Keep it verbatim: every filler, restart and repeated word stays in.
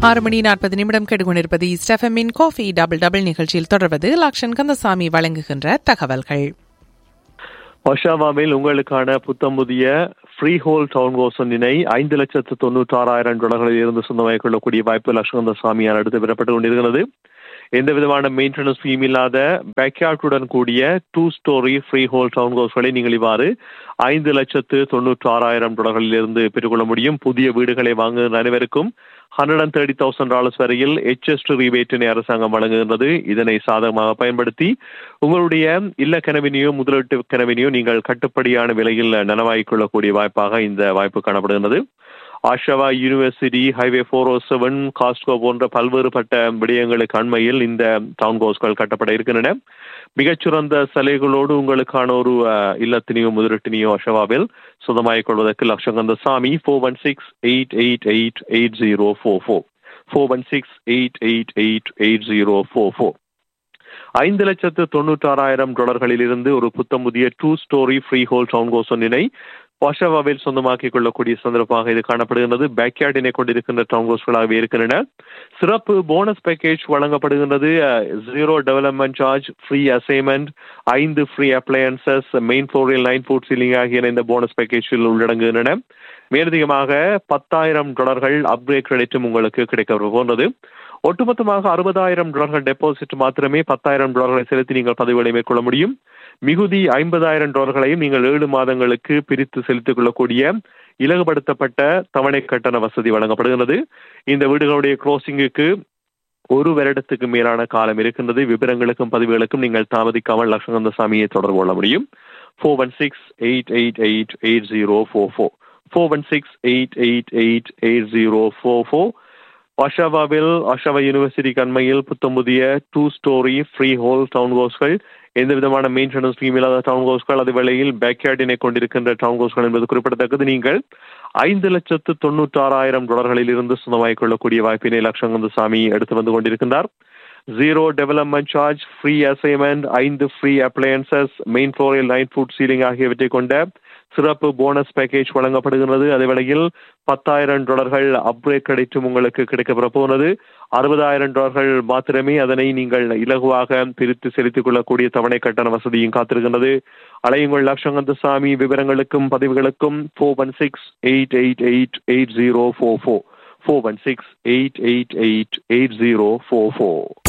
ஆறு மணி நாற்பது நிமிடம் கெடுகொண்டிருப்பது ஸ்டெஃபமின் காஃபி டபுள் டபுள் நிகழ்ச்சியில் தொடர்வது லக்ஷன் கந்தசாமி வழங்குகின்ற தகவல்கள். ஒஷாவாவில் உங்களுக்கான புத்தம் புதிய ஃப்ரீ ஹோல் டவுன் ஹவுஸ் ஒன்றினை ஐந்து லட்சத்து தொண்ணூற்றி ஆறாயிரம் டாலர்களில் இருந்து சொந்தமாக கொள்ளக்கூடிய வாய்ப்பு லக்ஷன் கந்தசாமியால் அடுத்து பெறப்பட்டு கொண்டிருக்கிறது. எந்த விதமான மெயின்டெனன்ஸ் ஃபீம் இல்லாத பேக்யார்டுடன் கூடிய two story free whole down ஹவுஸ்களை நீங்கள் இவ்வாறு ஐந்து லட்சத்து தொண்ணூற்றி ஆறாயிரம் டாலர்களில் இருந்து பெற்றுக்கொள்ள முடியும். புதிய வீடுகளை வாங்குகிற அனைவருக்கும் hundred and thirty thousand dollars வரையில் எச்எஸ்டி ரீபேட்டினை அரசாங்கம் வழங்குகின்றது. இதனை சாதகமாக பயன்படுத்தி உங்களுடைய இல்ல கனவினையோ முதலீட்டு கனவினையோ நீங்கள் கட்டுப்படியான விலையில் நனவாகிக் கொள்ளக்கூடிய வாய்ப்பாக இந்த வாய்ப்பு காணப்படுகின்றது. ஆஷாவா யூனிவர்சிட்டி, ஹைவே ஃபோர் ஓ செவன், காஸ்ட்கோ போன்ற பல்வேறுபட்ட விடயங்களுக்கு அண்மையில் இந்த டவுன் ஹவுஸ்கள் கட்டப்பட இருக்கின்றன. மிகச்சிறந்த சலுகைகளோடு உங்களுக்கான ஒரு இல்லத்தினையோ முதலீட்டினையோ ஆஷாவாவில் சொந்தமாகிக் கொள்வதற்கு Lakshan Kandasamy four one six eight eight eight eight zero four four four one six eight eight eight eight zero four four ஐந்து லட்சத்து தொண்ணூற்றி ஆறாயிரம் டாலர்களில் இருந்து ஒரு புத்தம் புதிய two story free whole down house ஒன்றினை ஒஷாவாவில் சொந்தமாக்கிக் கொள்ளக்கூடிய சந்தர்ப்பமாக இது காணப்படுகின்றது. பேக்யார்டினை கொண்டிருக்கின்ற டவுன் ஹவுஸ்களாகவே இருக்கின்றன. சிறப்பு போனஸ் பேக்கேஜ் வழங்கப்படுகின்றது. Zero development charge, free assignment, ஐந்து ஃப்ரீ அப்ளையன்சஸ், மெயின் ஃப்ளோரில் நைன் ஃபுட் சீலிங் ஆகிய இந்த போனஸ் பேக்கேஜில் உள்ளடங்குகின்றன. மேலதிகமாக பத்தாயிரம் டாலர்கள் அப்கிரேட் கிரெடிட்டும் உங்களுக்கு கிடைக்க போன்றது. ஒட்டுமொத்தமாக அறுபதாயிரம் டாலர்கள் டெபாசிட் மாத்திரமே பத்தாயிரம் டாலர்களை செலுத்தி நீங்கள் பதிவுகளை மேற்கொள்ள முடியும். மிகுதி ஐம்பதாயிரம் டாலர்களையும் நீங்கள் ஏழு மாதங்களுக்கு பிரித்து செலுத்திக் கொள்ளக்கூடிய இலகுபடுத்தப்பட்ட தவணை கட்டண வசதி வழங்கப்படுகிறது. இந்த வீடுகளுடைய க்ளோசிங்குக்கு ஒரு வருடத்துக்கு மேலான காலம் இருக்கின்றது. விவரங்களுக்கும் பதிவுகளுக்கும் நீங்கள் தாமதிக்காமல் லக்ஷன் கந்தசாமியை தொடர்பு கொள்ள முடியும். Four one six eight eight eight eight zero four four four one six eight eight eight eight zero four four ஒஷாவாவில் ஒஷாவா university அண்மையில் புத்தம் புதிய two story free whole down ஹவுஸ்கள், எந்த விதமான மெயின்டெனன்ஸ் ஃபீம் இல்லாத டவுன் ஹவுஸ்கள், அது வேளையில் பேக்யார்டினை கொண்டிருக்கின்ற டவுன் ஹவுஸ்கள் என்பது குறிப்பிடத்தக்கது. நீங்கள் ஐந்து லட்சத்து தொண்ணூற்றி ஆறாயிரம் டாலர்களில் இருந்து சொந்தமாகிக் கொள்ளக்கூடிய வாய்ப்பினை லக்ஷன் கந்தசாமி எடுத்து வந்து கொண்டிருக்கின்றார். Zero development charge, free assignment, ஐந்து ஃப்ரீ அப்ளையன்சஸ், மெயின் ஃப்ளோரில் நைன் ஃபுட் சீலிங் ஆகியவற்றை கொண்ட சிறப்பு போனஸ் பேக்கேஜ் வழங்கப்படுகிறது. அதே வேளையில் பத்தாயிரம் டாலர்கள் அப்கிரேட் கிரெடிட்டும் உங்களுக்கு கிடைக்கப்பெற போனது. அறுபதாயிரம் டாலர்கள் மாத்திரமே அதனை நீங்கள் இலகுவாக பிரித்து செலுத்திக் கொள்ளக்கூடிய தவணை கட்டண வசதியும் காத்திருக்கின்றது. அலையுங்கள் Lakshan Kandasamy. விவரங்களுக்கும் பதிவுகளுக்கும் four one six eight eight eight eight zero four four four one six eight eight eight eight zero four four